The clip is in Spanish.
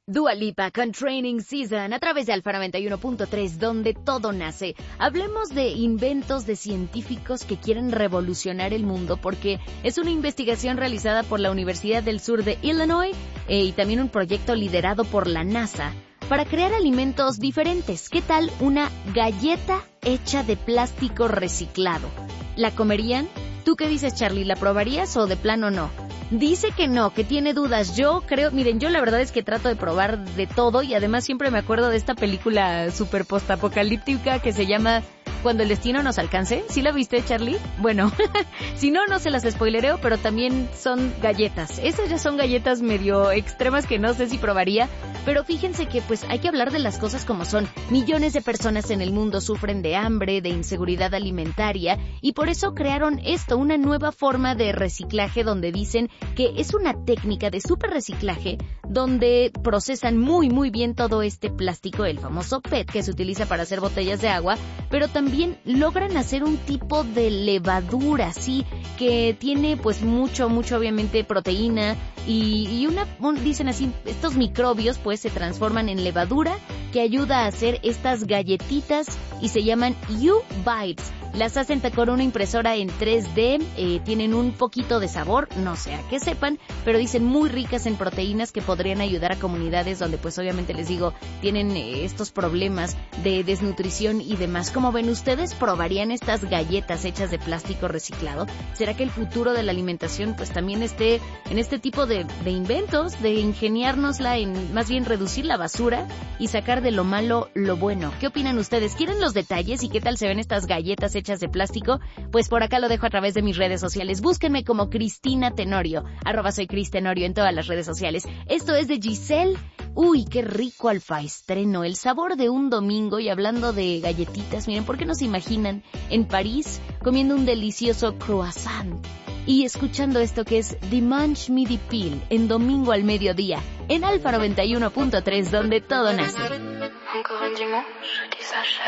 Dua Lipa con Training Season a través de Alfa 91.3, donde todo nace. Hablemos de inventos de científicos que quieren revolucionar el mundo, porque es una investigación realizada por la Universidad del Sur de Illinois y también un proyecto liderado por la NASA para crear alimentos diferentes. ¿Qué tal una galleta hecha de plástico reciclado? ¿La comerían? ¿Tú qué dices, Charlie? ¿La probarías o de plano no? Dice que no, que tiene dudas. Yo creo, miren, yo la verdad es que trato de probar de todo y además siempre me acuerdo de esta película super postapocalíptica que se llama Cuando el destino nos alcance. ¿Sí la viste, Charlie? Bueno, si no, no se las spoilereo, pero también son galletas. Esas ya son galletas medio extremas que no sé si probaría, pero fíjense que pues hay que hablar de las cosas como son. Millones de personas en el mundo sufren de hambre, de inseguridad alimentaria y por eso crearon esto, una nueva forma de reciclaje donde dicen que es una técnica de super reciclaje donde procesan muy bien todo este plástico, el famoso PET que se utiliza para hacer botellas de agua, pero también logran hacer un tipo de levadura, sí, que tiene pues mucho obviamente proteína y dicen así, estos microbios pues se transforman en levadura que ayuda a hacer estas galletitas y se llaman U-Bites. Las hacen con una impresora en 3D, tienen un poquito de sabor, no sé a qué sepan, pero dicen muy ricas en proteínas que podrían ayudar a comunidades donde pues obviamente les digo, tienen estos problemas de desnutrición y demás. ¿Cómo ven ustedes? ¿Probarían estas galletas hechas de plástico reciclado? ¿Será que el futuro de la alimentación pues también esté en este tipo de inventos, de ingeniárnosla en más bien reducir la basura y sacar de lo malo lo bueno? ¿Qué opinan ustedes? ¿Quieren los detalles y qué tal se ven estas galletas hechas de plástico? Pues por acá lo dejo a través de mis redes sociales. Búsquenme como Cristina Tenorio, @soy Cris Tenorio en todas las redes sociales. Esto es de Giselle. Uy, qué rico alfaestreno, el sabor de un domingo. Y hablando de galletitas, miren, ¿por qué no se imaginan en París comiendo un delicioso croissant y escuchando esto que es Dimanche Midi Pile en domingo al mediodía en Alfa 91.3, donde todo nace?